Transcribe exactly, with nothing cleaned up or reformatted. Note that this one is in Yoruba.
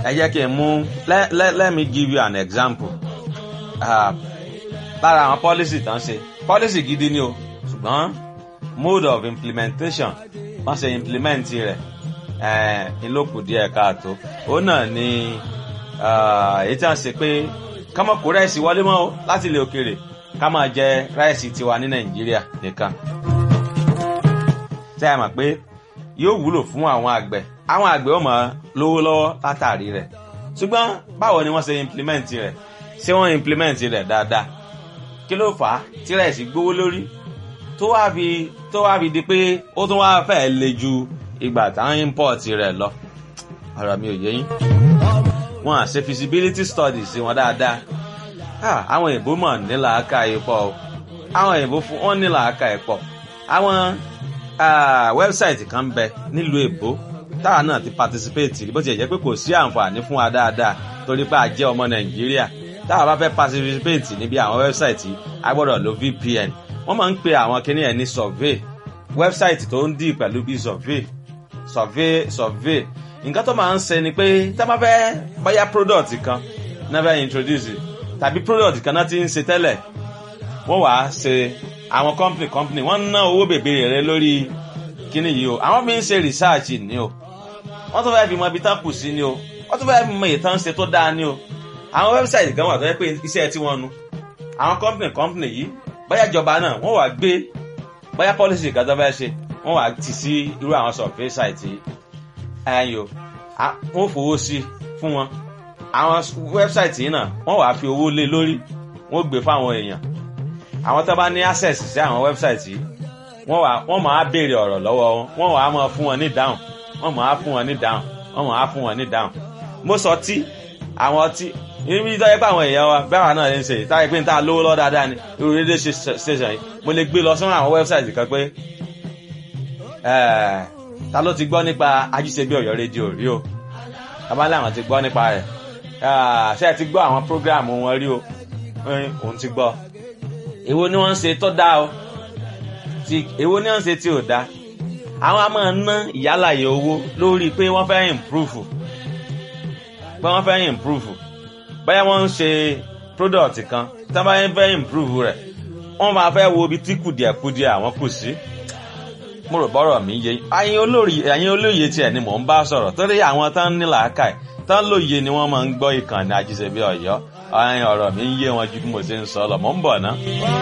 ẹ jẹ́ kí n mú let, let, let me give you an example. Lára àwọn policy tán ṣe policy gidi ni o ṣùgbọ́n mode of implementation wọ́n ṣe implement rẹ̀ ìlókù díẹ̀ káàtó ó náà ni èyí tí wọ́n ṣe pé ká má kó ráìsì wọlé mọ́ o láti ilẹ̀ òkèèrè ká máa jẹ ráìsì tiwa ní Nàìjíríà nìkan. Ṣé ẹ mọ̀ pé yóò wúlò fún àwọn àgbẹ̀ àwọn àgbẹ̀ ó máa lówó lọ́wọ́ látàrí rẹ̀ ṣùgbọ́n báwo ni wọ́n ṣe implement rẹ̀ ṣé wọ́n implement rẹ̀ dáadáa kí ló fà á tí ráìsì gbówó lórí tó wá fi tó wá fi di pé ó tún wá fẹ́ le ju ìgbà táwọn import rẹ̀ lọ ọ̀rọ̀ mi ò yé yín wọ́n á ṣe feasibility studies wọn dáadáa àwọn èèbó mọ̀ ní làákàyè pọ̀ àwọn èèbó fún wọn ní làákàyè pọ̀ àwọn wẹ́bsáìtì kan bẹ nílùú èbó táwa náà ti participate bó ti jẹ́ pé kò sí àǹfààní fún wa dáadáa torí pé a jẹ́ ọmọ Nàìjíríà táwa bá fẹ́ participate níbi àwọn wẹ́bsáìtì a gbọ́dọ̀ lo V P N wọ́n máa ń pe àwọn kinní ẹ̀ ní survey wẹ́bsáìtì tó ń dì pẹ̀lú bí survey survey survey nǹkan tó máa ń ṣe ni pé tá bá fẹ́ bóyá product kan náà fẹ́ introduce tàbí product kan náà ti ń ṣe tẹ́lẹ̀ wọ́n wàá ṣe àwọn company company wọ́n ná owó bèbèrè rẹ lórí kíní yìí o àwọn fi ń ṣe research ni o wọ́n tún fẹ́ fi mọ ibi tán kù sí ni o wọ́n tún fẹ́ fi mọ ìtàn ṣe tó dáa ni o àwọn website kan wà tó yẹ pé iṣẹ́ tí wọ́n nu àwọn company company yìí bóyá ìjọba náà wọ́n wá gbé bóyá policy kan tó fẹ́ ṣe wọ́n wá tì sí irú àwọn survey site yìí ẹ̀yìn o wọ́n fowó sí fún wọn àwọn website yìí náà wọ́n wá fi owó lé lórí wọ́n gbé fáwọn èèyàn àwọn tó bá ní access sí àwọn website yìí wọ́n wá wọ́n máa béèrè ọ̀rọ̀ lọ́wọ́ wọn wọ́n wá máa fún wọn ní dáhùn wọ́n máa fún wọn ní dáhùn wọ́n máa fún wọn ní dáhùn mo sọ tí àwọn ọtí ibi tó yẹ pé àwọn èèyàn wa bẹ́ẹ̀ náà lè ń ṣe táyé pé n ta lówó lọ́ dáadáa ni irú rédíò station yìí mo lè gbé lọ sọ́nà àwọn website kan pé ta ló ti gbọ́ nípa Ajíṣebí Ọ̀yọ́ rédíò rí o abálẹ̀ àwọn ti gbọ́ nípa rẹ̀ ṣé ẹ ti gbọ́ àwọn program wọn rí o òun ti gbọ́ èwo ni wọ́n ń ṣe tó dáa o ti èwo ni wọ́n ń ṣe tí ò dáa àwọn a máa ná ìyálàyè owó lórí pé wọ́n fẹ́ improve pé wọ́n fẹ́ improve báyà wọ́n ń ṣe product kan tí wọ́n bá ń fẹ́ improve rẹ̀ wọ́n máa fẹ́ wo ibi tí kùdìẹ̀kudìẹ̀ àwọn kù sí mo rò bọ́rọ̀ mi yé ẹ̀yin olórí ẹ̀yin olóye tiẹ̀ ni mò ń bá sọ̀rọ̀ torí àwọn tán ní làákàyè tán lóye ni wọ́n máa ń gbọ́ ìkànnì Ajíṣebí Ọ̀yọ́ ọ̀rọ̀ mi ń yé wọn ju bí mo ṣe ń sọ lọ mò ń bọ̀ ná.